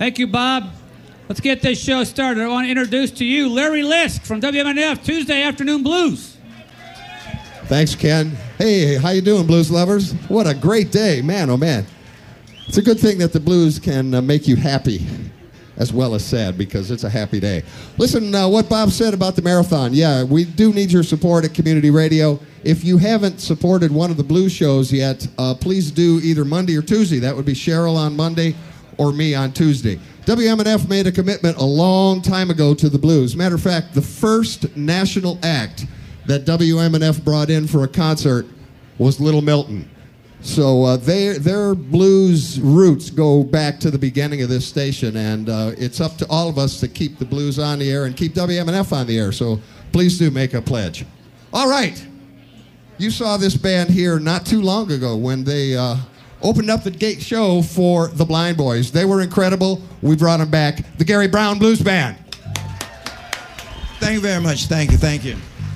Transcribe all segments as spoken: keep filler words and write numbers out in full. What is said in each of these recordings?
Thank you, Bob. Let's get this show started. I want to introduce to you Larry Lisk from W M N F Tuesday Afternoon Blues. Thanks, Ken. Hey, how you doing, blues lovers? What a great day. Man, oh man. It's a good thing that the blues can uh, make you happy as well as sad, because it's a happy day. Listen, uh, what Bob said about the marathon. Yeah, we do need your support at Community Radio. If you haven't supported one of the blues shows yet, uh, please do either Monday or Tuesday. That would be Cheryl on Monday or me on Tuesday. W M N F made a commitment a long time ago to the blues. Matter of fact, the first national act that W M N F brought in for a concert was Little Milton. So uh, they, their blues roots go back to the beginning of this station, and uh, it's up to all of us to keep the blues on the air and keep W M N F on the air. So please do make a pledge. All right. You saw this band here not too long ago when they uh, opened up the gate show for the Blind Boys. They were incredible. We brought them back. The Gary Brown Blues Band. Thank you very much. Thank you. Thank you.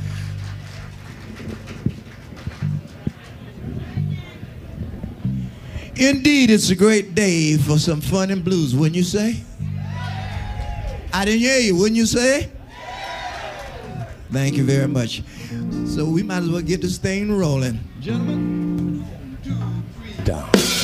Indeed, it's a great day for some fun and blues, wouldn't you say? I didn't hear you, wouldn't you say? Thank you very much. So we might as well get this thing rolling. Gentlemen, one, two, three, down.